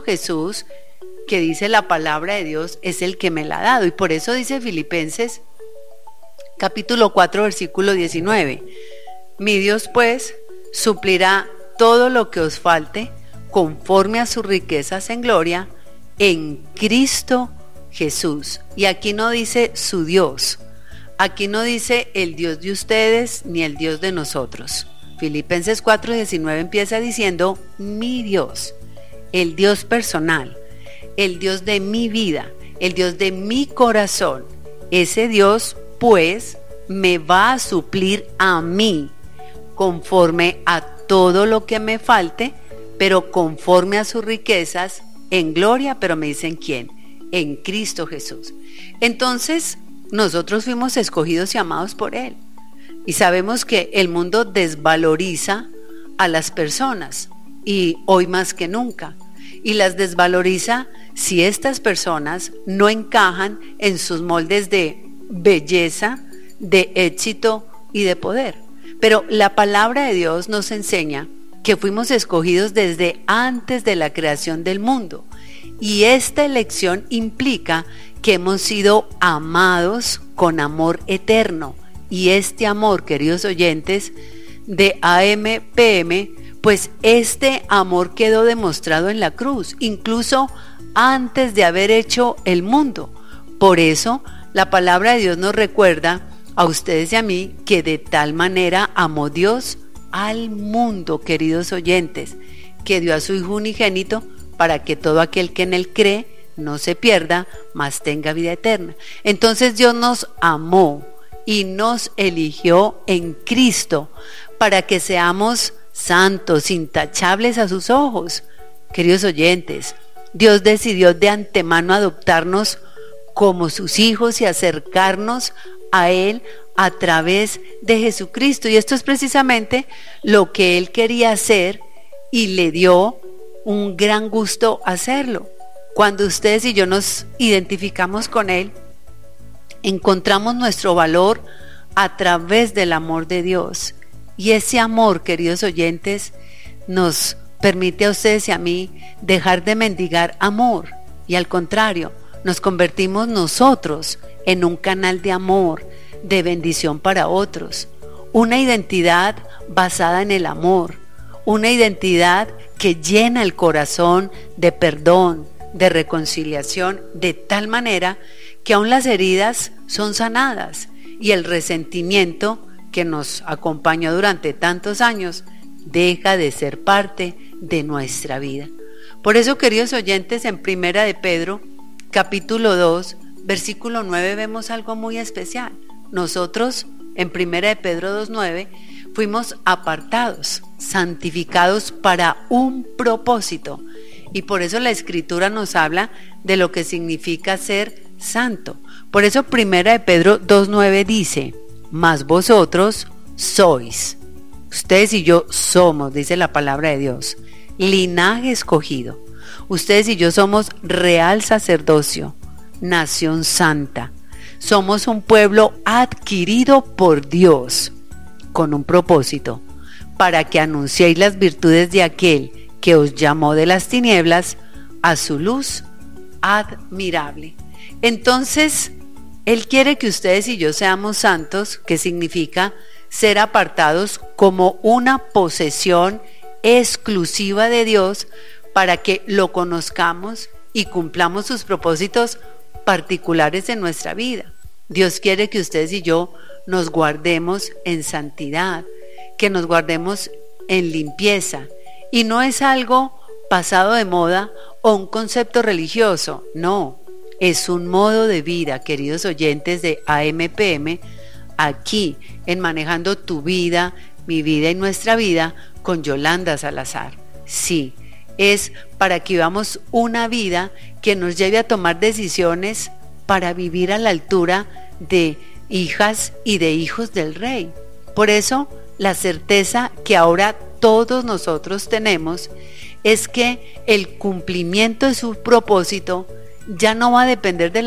Jesús, que dice la palabra de Dios, es el que me la ha dado. Y por eso dice Filipenses capítulo 4 versículo 19: mi Dios pues suplirá todo lo que os falte conforme a sus riquezas en gloria en Cristo Jesús. Y aquí no dice su Dios, aquí no dice el Dios de ustedes ni el Dios de nosotros. Filipenses 4:19 empieza diciendo mi Dios, el Dios personal, el Dios de mi vida, el Dios de mi corazón. Ese Dios pues me va a suplir a mí conforme a todo lo que me falte, pero conforme a sus riquezas en gloria. Pero me dicen ¿quién? En Cristo Jesús. Entonces nosotros fuimos escogidos y amados por Él, y sabemos que el mundo desvaloriza a las personas, y hoy más que nunca, y las desvaloriza si estas personas no encajan en sus moldes de belleza, de éxito y de poder. Pero la palabra de Dios nos enseña que fuimos escogidos desde antes de la creación del mundo, y esta elección implica que hemos sido amados con amor eterno. Y este amor, queridos oyentes de AM/PM, pues este amor quedó demostrado en la cruz, incluso antes de haber hecho el mundo. Por eso la palabra de Dios nos recuerda a ustedes y a mí que de tal manera amó Dios al mundo, queridos oyentes, que dio a su Hijo unigénito para que todo aquel que en Él cree no se pierda, mas tenga vida eterna. Entonces Dios nos amó y nos eligió en Cristo para que seamos santos, intachables a sus ojos. Queridos oyentes, Dios decidió de antemano adoptarnos como sus hijos y acercarnos a Él a través de Jesucristo. Y esto es precisamente lo que Él quería hacer, y le dio un gran gusto hacerlo. Cuando ustedes y yo nos identificamos con Él, encontramos nuestro valor a través del amor de Dios. Y ese amor, queridos oyentes, nos permite a ustedes y a mí dejar de mendigar amor, y al contrario, nos convertimos nosotros en un canal de amor, de bendición para otros. Una identidad basada en el amor, una identidad que llena el corazón de perdón, de reconciliación, de tal manera que aún las heridas son sanadas y el resentimiento que nos acompañó durante tantos años deja de ser parte de nuestra vida. Por eso, queridos oyentes, en Primera de Pedro, capítulo 2, versículo 9, vemos algo muy especial. Nosotros, en Primera de Pedro 2:9, fuimos apartados, santificados para un propósito. Y por eso la Escritura nos habla de lo que significa ser santo. Por eso Primera de Pedro 2:9 dice: mas vosotros sois, ustedes y yo somos, dice la palabra de Dios, linaje escogido. Ustedes y yo somos real sacerdocio, nación santa. Somos un pueblo adquirido por Dios con un propósito, para que anunciéis las virtudes de aquel que os llamó de las tinieblas a su luz admirable. Entonces, Él quiere que ustedes y yo seamos santos, que significa ser apartados como una posesión exclusiva de Dios, para que lo conozcamos y cumplamos sus propósitos particulares en nuestra vida. Dios quiere que ustedes y yo nos guardemos en santidad, que nos guardemos en limpieza, y no es algo pasado de moda o un concepto religioso, no, es un modo de vida, queridos oyentes de AM/PM, aquí en Manejando tu Vida, mi vida y nuestra vida con Yolanda Salazar. Sí, es para que vivamos una vida que nos lleve a tomar decisiones para vivir a la altura de hijas y de hijos del Rey. Por eso, la certeza que ahora todos nosotros tenemos es que el cumplimiento de su propósito ya no va a depender de